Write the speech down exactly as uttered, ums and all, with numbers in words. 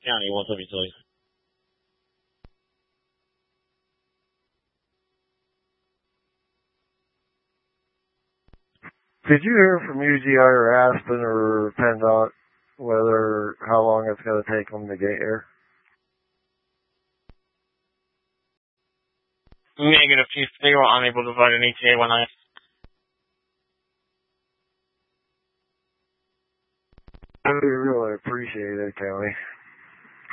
County. What's up, utilities? Did you hear from U G I or Aspen or PennDOT whether how long it's going to take them to get here? Negative. They were unable to provide an E T A when I... I really appreciate it, County.